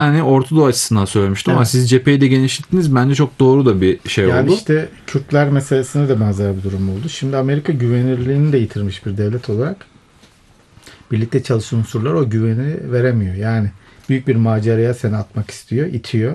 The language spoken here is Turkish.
hani Orta Doğu açısından söylemiştim ama Evet. siz cepheyi de genişlettiniz. Bence çok doğru da bir şey Yani oldu. işte Kürtler meselesinde de benzer bir durum oldu. Şimdi Amerika güvenilirliğini de yitirmiş bir devlet olarak birlikte çalışan unsurlar o güveni veremiyor. Yani büyük bir maceraya seni atmak istiyor, itiyor.